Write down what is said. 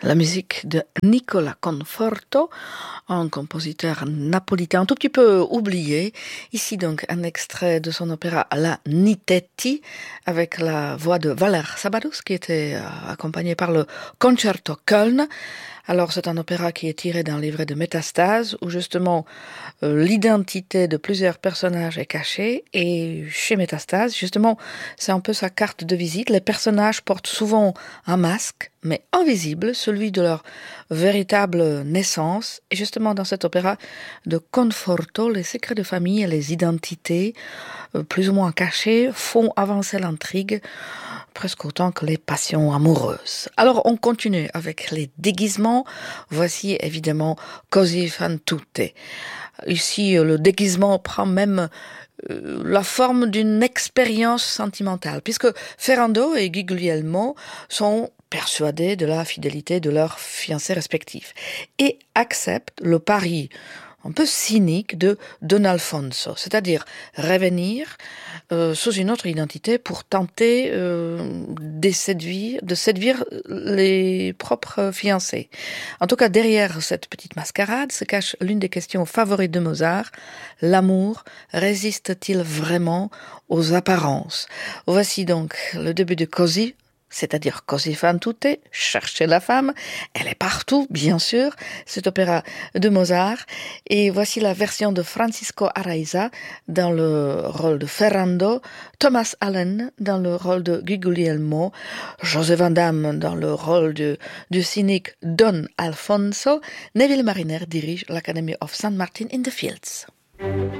la musique de Nicola Conforto, un compositeur napolitain un tout petit peu oublié. Ici donc un extrait de son opéra La Nitteti avec la voix de Valère Sabados qui était accompagné par le Concerto Köln. Alors c'est un opéra qui est tiré d'un livret de Métastase où justement l'identité de plusieurs personnages est cachée et chez Métastase justement c'est un peu sa carte de visite. Les personnages portent souvent un masque mais invisible, celui de leur véritable naissance. Et justement dans cet opéra de Conforto, les secrets de famille et les identités plus ou moins cachées font avancer l'intrigue presque autant que les passions amoureuses. Alors on continue avec les déguisements. Voici évidemment Così fan tutte. Ici le déguisement prend même la forme d'une expérience sentimentale, puisque Ferrando et Guglielmo sont persuadés de la fidélité de leurs fiancés respectifs et acceptent le pari un peu cynique de Don Alfonso, c'est-à-dire revenir sous une autre identité pour tenter de séduire les propres fiancés. En tout cas, derrière cette petite mascarade se cache l'une des questions favorites de Mozart. L'amour résiste-t-il vraiment aux apparences? Voici donc le début de Così, c'est-à-dire Così fan tutte, chercher la femme, elle est partout, bien sûr, cet opéra de Mozart, et voici la version de Francisco Araiza dans le rôle de Ferrando, Thomas Allen dans le rôle de Guglielmo, José Van Damme dans le rôle du cynique Don Alfonso. Neville Mariner dirige l'Academy of St. Martin in the Fields.